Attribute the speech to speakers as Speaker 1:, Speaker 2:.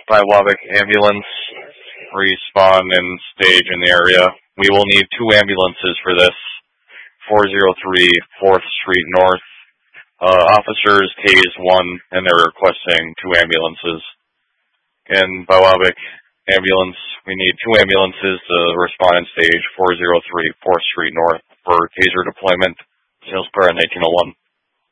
Speaker 1: Biwabic ambulance respawn and stage in the area. We will need 2 ambulances for this. 403 4th Street North. Officers tased 1 and they're requesting 2 ambulances. And Biwabic ambulance, we need 2 ambulances to respond in stage 403 4th Street North for taser deployment. Sales prayer 1901.